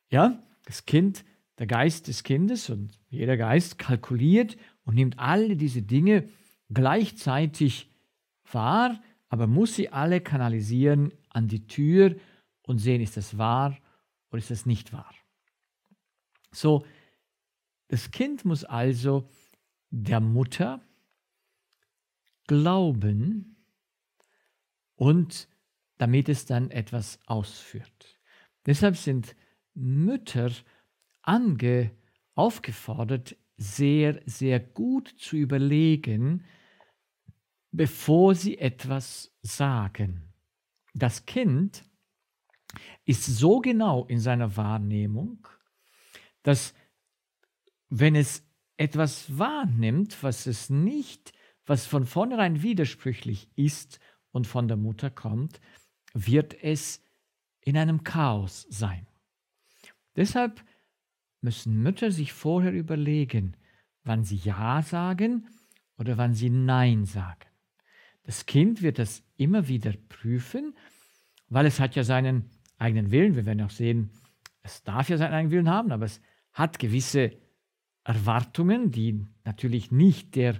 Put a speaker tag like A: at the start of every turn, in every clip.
A: Ja, der Geist des Kindes und jeder Geist kalkuliert und nimmt alle diese Dinge gleichzeitig wahr, aber muss sie alle kanalisieren an die Tür und sehen, ist das wahr oder ist das nicht wahr. So, das Kind muss also der Mutter glauben und damit es dann etwas ausführt. Deshalb sind Mütter aufgefordert, sehr, sehr gut zu überlegen, bevor sie etwas sagen. Das Kind ist so genau in seiner Wahrnehmung, dass wenn es etwas wahrnimmt, was von vornherein widersprüchlich ist und von der Mutter kommt, wird es in einem Chaos sein. Deshalb müssen Mütter sich vorher überlegen, wann sie Ja sagen oder wann sie Nein sagen. Das Kind wird das immer wieder prüfen, weil es hat ja seinen eigenen Willen. Wir werden auch sehen, es darf ja seinen eigenen Willen haben, aber es hat gewisse Erwartungen, die natürlich nicht der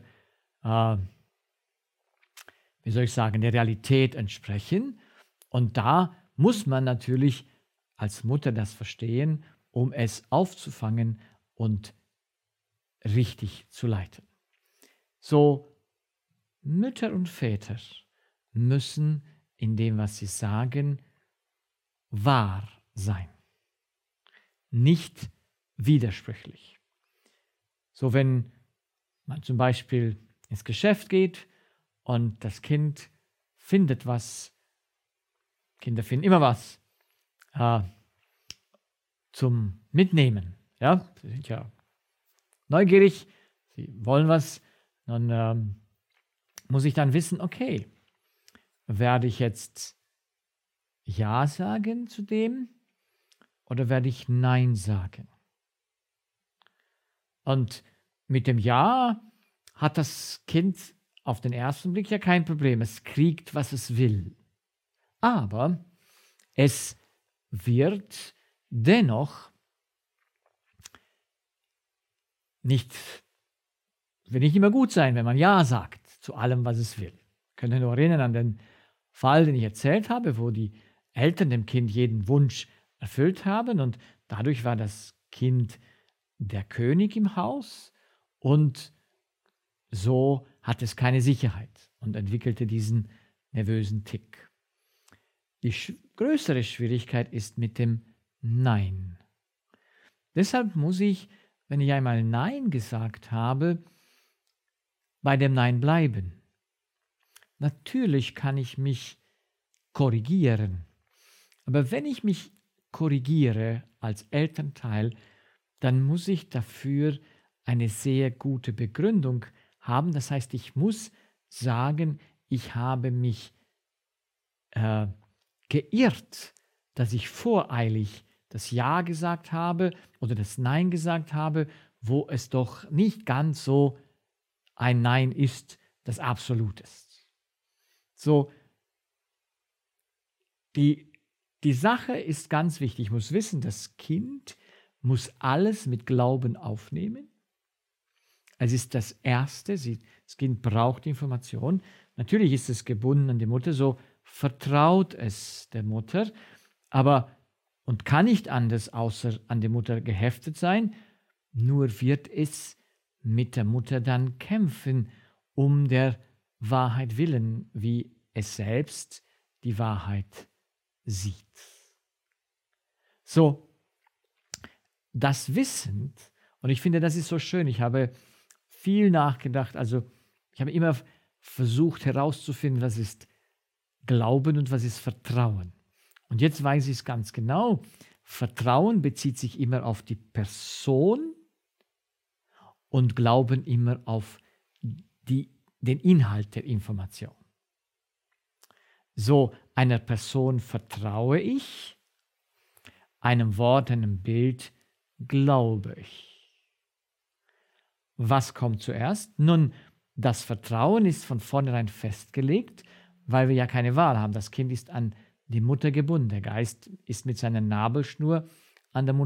A: Realität entsprechen. Und da muss man natürlich als Mutter das verstehen, um es aufzufangen und richtig zu leiten. So, Mütter und Väter müssen in dem, was sie sagen, wahr sein, nicht widersprüchlich. So, wenn man zum Beispiel ins Geschäft geht und das Kind findet was, Kinder finden immer was zum Mitnehmen. Ja, sie sind ja neugierig, sie wollen was, dann muss ich dann wissen, okay, werde ich jetzt Ja sagen zu dem oder werde ich Nein sagen? Und mit dem Ja hat das Kind auf den ersten Blick ja kein Problem. Es kriegt, was es will. Aber es wird dennoch wird nicht immer gut sein, wenn man Ja sagt zu allem, was es will. Könnt ihr noch erinnern an den Fall, den ich erzählt habe, wo die Eltern dem Kind jeden Wunsch erfüllt haben und dadurch war das Kind der König im Haus und so hat es keine Sicherheit und entwickelte diesen nervösen Tick. Die größere Schwierigkeit ist mit dem Nein. Deshalb muss ich, wenn ich einmal Nein gesagt habe, bei dem Nein bleiben. Natürlich kann ich mich korrigieren, aber wenn ich mich korrigiere als Elternteil, dann muss ich dafür eine sehr gute Begründung haben. Das heißt, ich muss sagen, ich habe mich geirrt, dass ich voreilig das Ja gesagt habe oder das Nein gesagt habe, wo es doch nicht ganz so ein Nein ist, das absolut ist. So, die Sache ist ganz wichtig. Ich muss wissen, das Kind muss alles mit Glauben aufnehmen. Es ist das Erste. Das Kind braucht Information. Natürlich ist es gebunden an die Mutter, so vertraut es der Mutter, und kann nicht anders, außer an die Mutter geheftet sein, nur wird es mit der Mutter dann kämpfen, um der Wahrheit willen, wie es selbst die Wahrheit sieht. So, das wissend, und ich finde, das ist so schön, ich habe viel nachgedacht, also ich habe immer versucht herauszufinden, was ist Glauben und was ist Vertrauen. Und jetzt weiß ich es ganz genau. Vertrauen bezieht sich immer auf die Person und Glauben immer auf den Inhalt der Information. So, einer Person vertraue ich, einem Wort, einem Bild glaube ich. Was kommt zuerst? Nun, das Vertrauen ist von vornherein festgelegt, weil wir ja keine Wahl haben. Das Kind ist an die Mutter gebunden. Der Geist ist mit seiner Nabelschnur an der Mutter